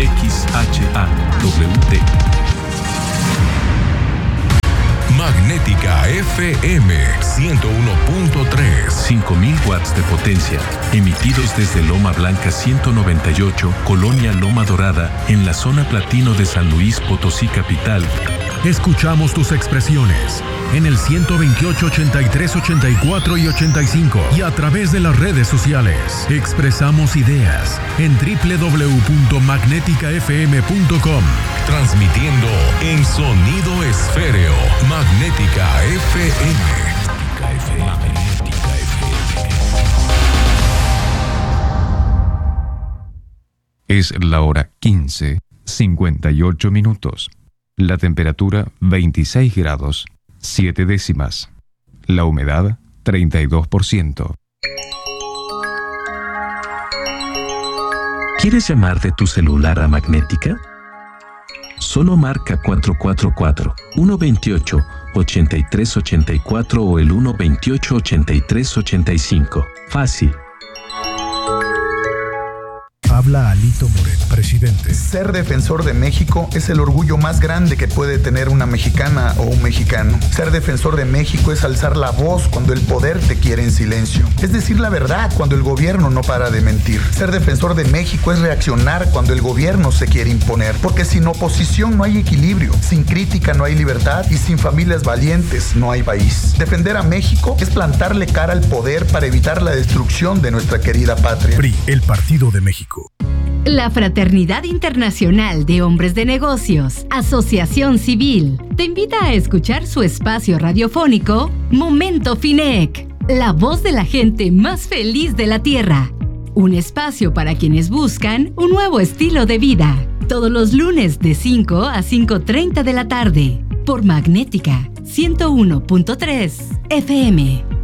Magnética FM 101.3. 5000 watts de potencia, emitidos desde Loma Blanca 198, Colonia Loma Dorada, en la zona platino de San Luis Potosí capital. Escuchamos tus expresiones en el 128, 83, 84 y 85 y a través de las redes sociales. Expresamos ideas en www.magneticafm.com. Transmitiendo en sonido esféreo. Magnética FM. Magnética FM. Es la hora 15:58. La temperatura 26 grados, 7 décimas. La humedad 32%. ¿Quieres llamar de tu celular a Magnética? Solo marca 444-128-8384 o el 128-8385. Fácil. Habla Alito Moreno, presidente. Ser defensor de México es el orgullo más grande que puede tener una mexicana o un mexicano. Ser defensor de México es alzar la voz cuando el poder te quiere en silencio. Es decir la verdad cuando el gobierno no para de mentir. Ser defensor de México es reaccionar cuando el gobierno se quiere imponer. Porque sin oposición no hay equilibrio, sin crítica no hay libertad y sin familias valientes no hay país. Defender a México es plantarle cara al poder para evitar la destrucción de nuestra querida patria. PRI, el Partido de México. La Fraternidad Internacional de Hombres de Negocios, Asociación Civil, te invita a escuchar su espacio radiofónico Momento FINEC, la voz de la gente más feliz de la Tierra. Un espacio para quienes buscan un nuevo estilo de vida. Todos los lunes de 5 a 5:30 de la tarde, por Magnética 101.3 FM.